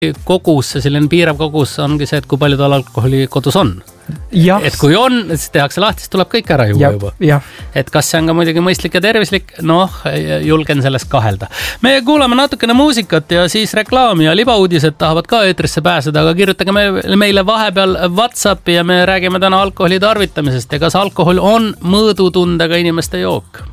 kogus, selline piirav kogus ongi see, et kui palju tal alkoholi kodus on. Et kui on, siis tehakse lahti, siis tuleb kõik ära juba. Et kas see on ka muidugi mõistlik ja tervislik? Julgen sellest kahelda. Me kuulame natukene muusikat ja siis reklaami ja libauudised tahavad ka eetrisse pääseda, aga kirjutage meile vahepeal WhatsAppi ja me räägime täna alkoholi tarvitamisest ja kas alkohol on mõõdutundega inimeste jook.